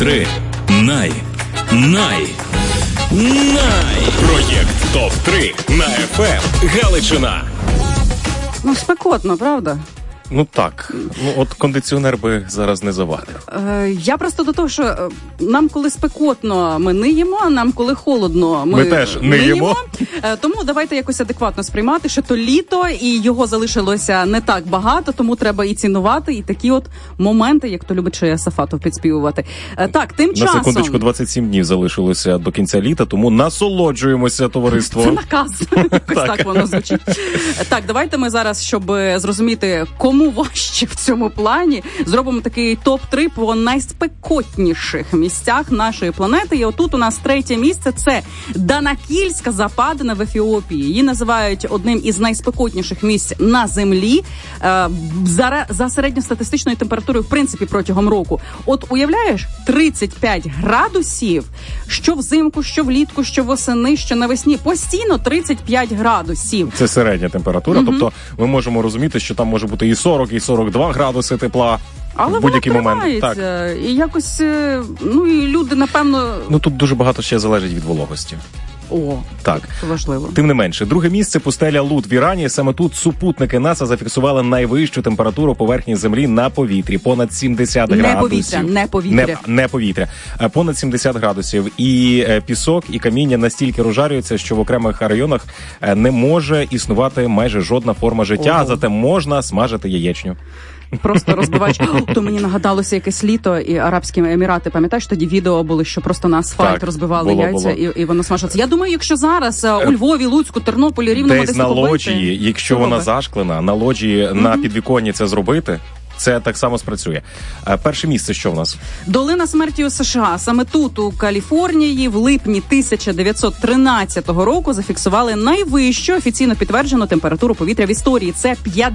3. Най. Проєкт ТОП-3 на ФМ Галичина. Ну, спекотно, правда? Ну так, от кондиціонер би зараз не завадив. Я просто до того, що нам коли спекотно, ми ниємо, а нам коли холодно, ми теж ниємо. Тому давайте якось адекватно сприймати, що то літо, і його залишилося не так багато, тому треба і цінувати, і такі от моменти, як то любить Шея Сафатов підспівувати. Так, тим часом... На секундочку, 27 днів залишилося до кінця літа, тому насолоджуємося, товариство. Це наказ. Так воно звучить. Так, давайте ми зараз, щоб зрозуміти, кому важче в цьому плані, зробимо такий топ-3 по найспекотніших місцях нашої планети. І отут у нас третє місце – це Данакільська западина в Ефіопії. Її називають одним із найспекотніших місць на Землі за середньостатистичною температурою, в принципі, протягом року. От уявляєш, 35 градусів, що взимку, що влітку, що восени, що навесні, постійно 35 градусів. Це середня температура, тобто ми можемо розуміти, що там може бути і 40, і 42 градуси тепла. Але в будь-який вона момент. Так. І якось, і люди, напевно... Ну, тут дуже багато ще залежить від вологості. О, так. Це важливо. Тим не менше, друге місце – пустеля Лут в Ірані. Саме тут супутники НАСА зафіксували найвищу температуру поверхні Землі на повітрі. Понад 70 градусів. Не повітря. Понад 70 градусів. І пісок, і каміння настільки розжарюються, що в окремих районах не може існувати майже жодна форма життя, а зате можна смажити яєчню. Просто розбиваєш. То мені нагадалося якесь літо і Арабські Емірати. Пам'ятаєш, тоді відео були, що просто на асфальт розбивали яйця і воно смажиться. Я думаю, якщо зараз у Львові, Луцьку, Тернополі, Рівному десь на лоджії, якщо вона зашклена, на лоджії, на підвіконні це зробити, це так само спрацює. Перше місце що в нас? Долина смерті у США. Саме тут, у Каліфорнії, в липні 1913 року зафіксували найвищу офіційно підтверджену температуру повітря в історії. Це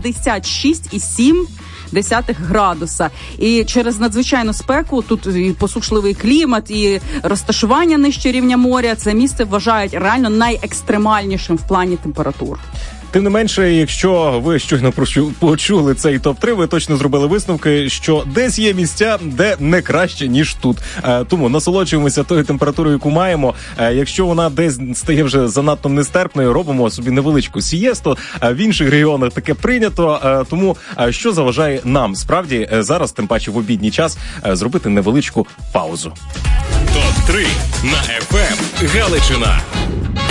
56,7 градуса. І через надзвичайну спеку, тут і посушливий клімат, і розташування нижче рівня моря, це місце вважають реально найекстремальнішим в плані температур. Тим не менше, якщо ви щойно почули цей топ-3, ви точно зробили висновки, що десь є місця, де не краще, ніж тут. Тому насолоджуємося тою температурою, яку маємо. Якщо вона десь стає вже занадто нестерпною, робимо собі невеличку сієсту. В інших регіонах таке прийнято. Тому що заважає нам, справді, зараз, тим паче в обідній час, зробити невеличку паузу. Топ-3 на ФМ Галичина.